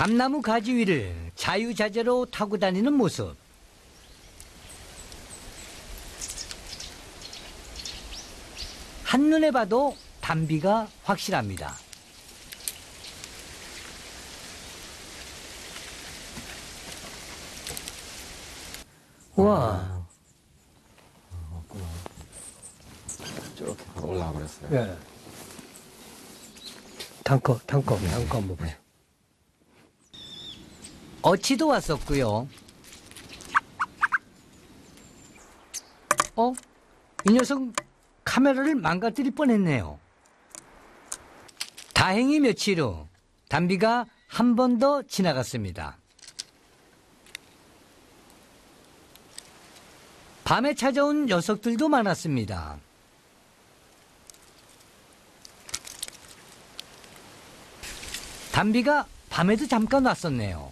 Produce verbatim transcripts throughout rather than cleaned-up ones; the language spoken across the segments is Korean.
감나무 가지 위를 자유자재로 타고 다니는 모습. 한눈에 봐도 담비가 확실합니다. 와. 저렇게 바로 올라와 버렸어요. 예. 단커, 단커, 단커 한번 보세요. 어치도 왔었고요. 어? 이 녀석 카메라를 망가뜨릴 뻔했네요. 다행히 며칠 후 담비가 한 번 더 지나갔습니다. 밤에 찾아온 녀석들도 많았습니다. 담비가 밤에도 잠깐 왔었네요.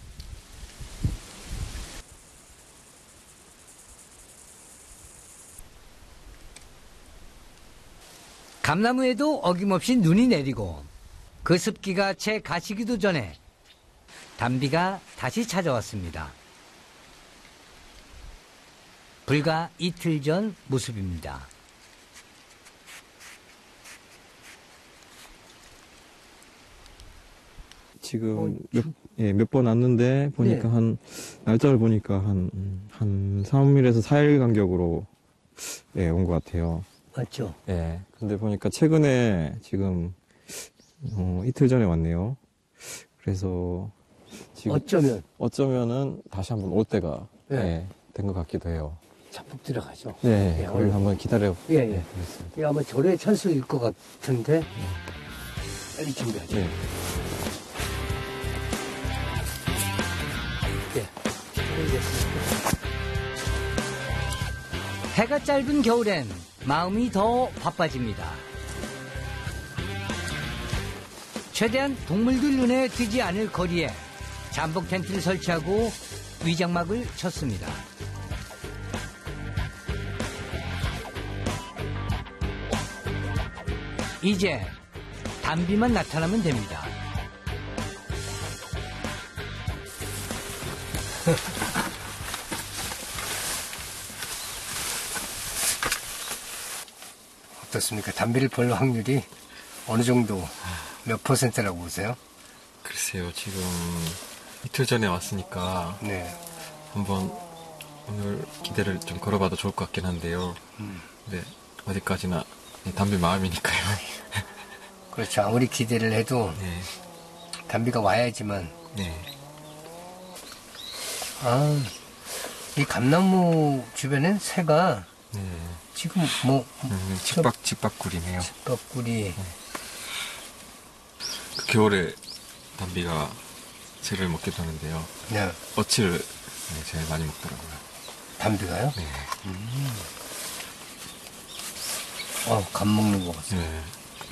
감나무에도 어김없이 눈이 내리고 그 습기가 채 가시기도 전에 담비가 다시 찾아왔습니다. 불과 이틀 전 모습입니다. 지금 몇, 예, 몇 번 왔는데 보니까 네. 한 날짜를 보니까 한, 한 삼 일에서 사 일 간격으로 예, 온 것 같아요. 맞죠? 예. 근데 보니까 최근에 지금 어, 이틀 전에 왔네요. 그래서 지금 어쩌면 어쩌면은 다시 한번 올 때가 네. 예, 된 것 같기도 해요. 자폭 들어가죠. 네, 예, 그걸 얼른. 한번 기다려. 예, 예. 네, 그렇습니다. 이게 아마 절의 찬스일 것 같은데 빨리 준비하죠. 네. 예. 해가 짧은 겨울엔 마음이 더 바빠집니다. 최대한 동물들 눈에 띄지 않을 거리에 잠복 텐트를 설치하고 위장막을 쳤습니다. 이제 담비만 나타나면 됩니다. 어떻습니까? 담비를 볼 확률이 어느 정도 몇 퍼센트라고 보세요? 글쎄요, 지금 이틀 전에 왔으니까 네. 한번 오늘 기대를 좀 걸어봐도 좋을 것 같긴 한데요. 음. 네, 어디까지나 담비 마음이니까요. 그렇죠. 아무리 기대를 해도 네, 담비가 와야지만. 네. 아, 이 감나무 주변엔 새가 네. 지금 뭐 음, 집박, 집박꿀이네요. 집밥꿀이 그 겨울에 담비가 새를 먹기도 하는데요. 네. 어치를 네, 제일 많이 먹더라고요. 담비가요? 네. 어, 감 먹는 것 같아요. 네.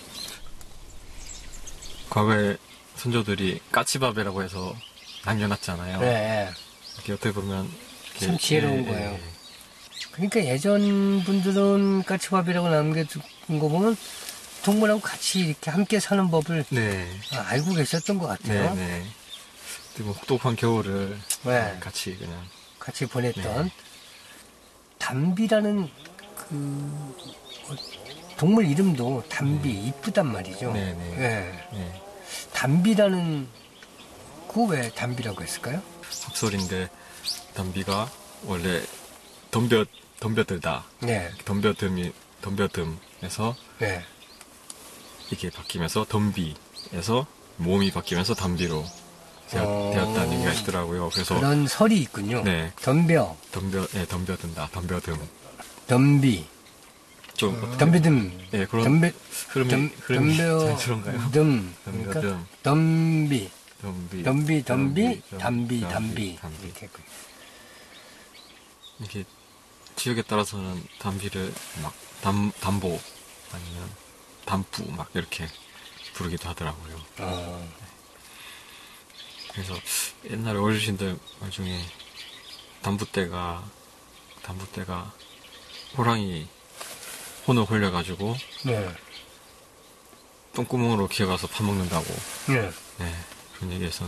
과거에 선조들이 까치밥이라고 해서 남겨놨잖아요. 네. 이렇게 어떻게 보면 이렇게, 참 지혜로운 예, 거예요. 예. 그러니까 예전 분들은 까치밥이라고 남겨둔 거 보면 동물하고 같이 이렇게 함께 사는 법을 네. 알고 계셨던 것 같아요. 네, 네. 그리고 혹독한 겨울을 네. 같이 그냥 같이 보냈던 네. 담비라는 그 어, 동물 이름도 담비 이쁘단 말이죠. 네, 네. 예. 네. 담비라는 그 왜 담비라고 했을까요? 학설인데 담비가 원래 덤벼 덤벼들다. 네, 덤벼듬이 덤벼듬에서 네. 이게 바뀌면서 덤비에서 몸이 바뀌면서 담비로 되었, 어... 되었다는 얘기가 있더라고요. 그래서 그런 설이 있군요. 네. 덤벼, 덤벼 예, 덤벼든다. 덤벼듬. 덤비, 좀 어... 어떻게- 덤비듬, 예, 그런 덤벼, 흐름이 덤, 흐름이 덤벼, 자연스러운가요? 듬, 그러니까 덤벼듬. 덤비, 덤비, 덤비, 덤비, 덤비, 담비, 덤비, 담비. 담비. 이렇게 했군요. 이게 지역에 따라서는 담비를 막 담, 담보 아니면 담부 막 이렇게 부르기도 하더라고요. 어, 그래서 옛날에 어르신들 말 중에 담부떼가 담부떼가 호랑이 혼을 홀려가지고 네, 똥구멍으로 기어가서 파먹는다고 네. 네, 그런 얘기에서